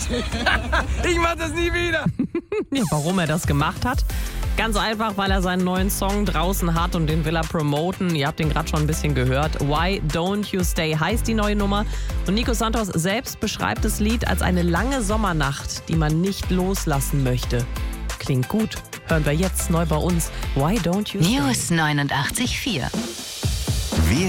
Ich mach das nie wieder. Ja, warum er das gemacht hat? Ganz einfach, weil er seinen neuen Song draußen hat und den will er promoten. Ihr habt den gerade schon ein bisschen gehört. Why Don't You Stay heißt die neue Nummer. Und Nico Santos selbst beschreibt das Lied als eine lange Sommernacht, die man nicht loslassen möchte. Klingt gut. Hören wir jetzt neu bei uns. Why Don't You Stay? News 89.4